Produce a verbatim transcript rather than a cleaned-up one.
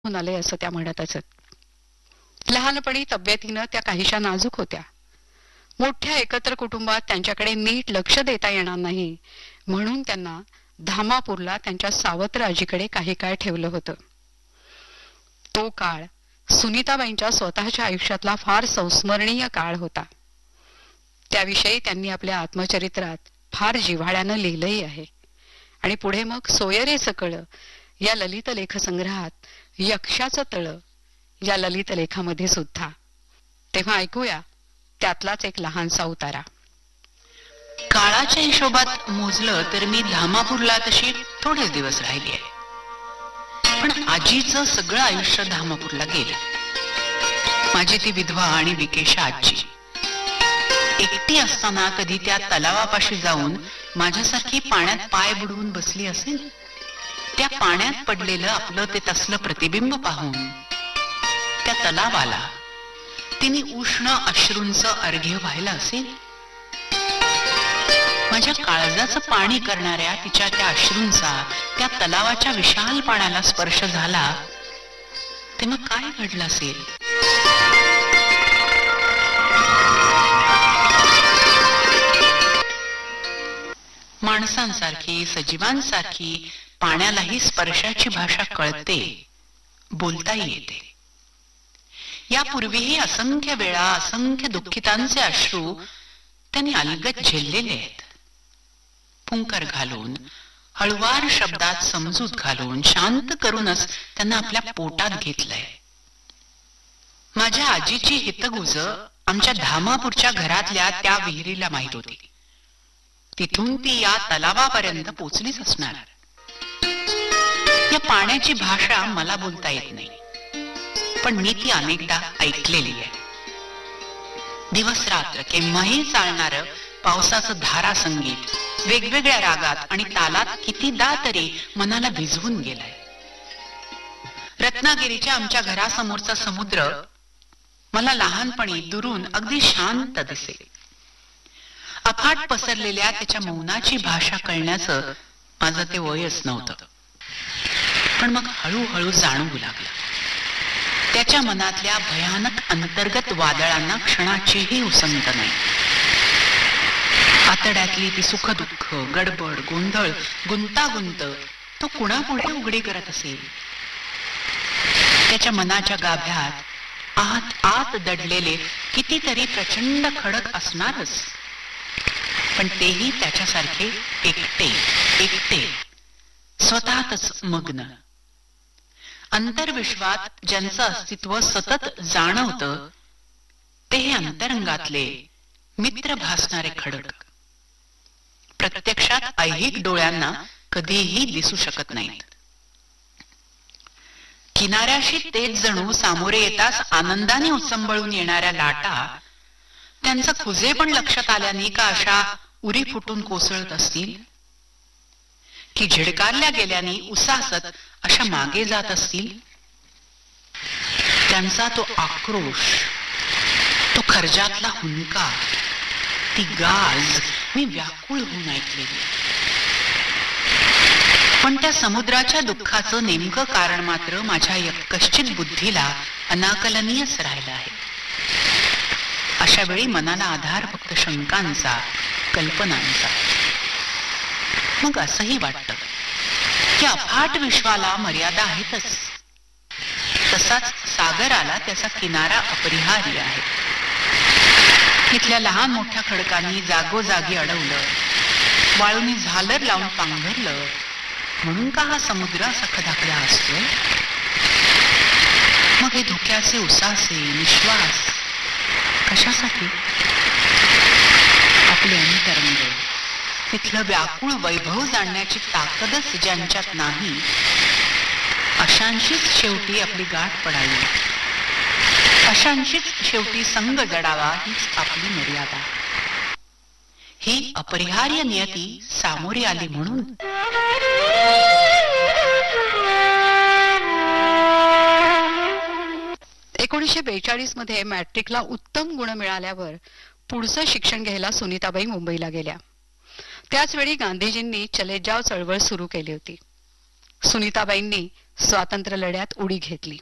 आले असं त्या म्हणत असत. लहानपणी तब्येतीनं त्या काहीशा नाजूक होत्या. मोठ्या एकत्र कुटुंबात त्यांच्याकडे नीट लक्ष देता येणार नाही म्हणून त्यांना धामापूरला त्यांच्या सावत्र आजीकडे काही काळ ठेवलं होतं. तो काळ सुनीताबाईंच्या स्वतःच्या आयुष्यातला फार संस्मरणीय काळ होता. त्याविषयी त्यांनी आपल्या आत्मचरित्रात फार जिव्हाळ्यानं लिहिलंही आहे. आणि पुढे मग सोयरे सकळ या ललित लेख संग्रहात यक्षाचं तळ या ललित लेखामध्ये सुद्धा. तेव्हा ऐकूया त्यातलाच एक लहानसा उतारा. काळाच्या हिशोबात मोजलं तर मी धामापूरला तशी थोडेच दिवस राहिली आहे, पण आजीचं सगळं आयुष्य धामापूरला गेलं. माझी ती विधवा आणि विकेशा आजी एकटी असताना कधी त्या तलावापाशी जाऊन माझ्यासारखी पाण्यात पाय बुडवून बसली असेल. त्या पाण्यात पडलेलं आपलं ते तसलं प्रतिबिंब पाहून त्या तलावाला तिने उष्ण अश्रूंचं अर्घ्य व्हायला असेल. माझ्या काळजाचं पाणी करणाऱ्या तिच्या त्या अश्रूंचा त्या तलावाच्या विशाल पाण्याला स्पर्श झाला तेव्हा काय घडलं असेल. माणसांसारखी सजीवांसारखी पाण्यालाही स्पर्शाची भाषा कळते, बोलताही येते. यापूर्वीही असंख्य वेळा असंख्य दुःखितांचे अश्रू त्यांनी अलगद झेललेले आहेत. फुंकर घालून हळुवार शब्दात समजूत घालून शांत करूनच त्यांना आपल्या पोटात घेतलंय. माझ्या आजीची हितगुज आमच्या धामापूरच्या घरातल्या त्या विहिरीला माहित होती. तिथून ती या तलावापर्यंत पोचलीच असणार. या पाण्याची भाषा मला बोलता येत नाही, पण मी ती अनेकदा ऐकलेली आहे. दिवस रात्र केव्हाही चालणारं पावसाचं धारा संगीत वेगवेगळ्या रागात आणि तालात कितीदा तरी मनाला भिजवून गेलाय. रत्नागिरीच्या आमच्या घरासमोरचा समुद्र मला लहानपणी दुरून अगदी शांत दिसे. अफाट पसरलेल्या त्याच्या मौनाची भाषा कळण्याचं माझं ते वयच नव्हतं. पण मग हळूहळू जाणवू लागलं त्याच्या मनातल्या भयानक अंतर्गत वादळांना क्षणाचीही उसंत नाही. आतड्यातली ती सुखदुःख गडबड गोंधळ गुंतागुंत तो कुणापुढे उघडी करत असेल. त्याच्या मनाच्या गाभ्यात आत आत दडलेले कितीतरी प्रचंड खडक असणारच, पण तेही त्याच्यासारखे एकटे एकटे स्वतःतच मग्न. अंतर्विश्वात ज्यांचं अस्तित्व सतत जाणवतं ते हे अंतरंगातले मित्र भासणारे खडक प्रत्यक्षात ऐहिक डोळ्यांना कधीही दिसू शकत नाहीत. किनाऱ्याशी तेच जणू सामोरे येताच आनंदाने उसंबळून येणाऱ्या लाटा त्यांचं खुजे पण लक्षात आल्याने का अशा उरी फुटून कोसळत असतील, की झिडकारल्या गेल्याने उसासत अशा मागे जात असतील. त्यांचा तो आक्रोश, तो खर्जातला हुंकार, ती गाज मी व्याकुळ होऊन ऐकलेली. पण त्या समुद्राच्या दुःखाचं नेमकं कारण मात्र माझ्या यक्कश्चित बुद्धीला अनाकलनीयच राहिलं आहे. अशा वेळी मनाला आधार फक्त शंकांचा, कल्पनांचा. मग असंही वाटतं की अफाट विश्वाला मर्यादा आहेतच, तसाच सागराला त्याचा किनारा अपरिहार्य आहे. तिथल्या लहान मोठ्या खडकांनी जागोजागी अडवलं, वाळूनी झालर लावून पांघरलं म्हणून का हा समुद्र असा खदाखदा असतोय. मग हे धोक्याचे उसासे निश्वास कशासाठी. आपले अंतरंग तिथलं व्याकुळ वैभव जाणण्याची ताकदच ज्यांच्यात नाही अशांशीच शेवटी आपली गाठ पडावी, अशांशीच शेवटी संग जडावा हीच आपली मर्यादा. ही अपरिहार्य नियती सामोरी आली म्हणून. एकोणीसशे बेचाळीस मध्ये मॅट्रिकला उत्तम गुण मिळाल्यावर पुढचं शिक्षण घ्यायला सुनीताबाई मुंबईला गेल्या. त्याच वेळी गांधीजींनी चले जाव चळवळ सुरू केली होती. सुनीताबाईंनी स्वातंत्र्य लढ्यात उडी घेतली.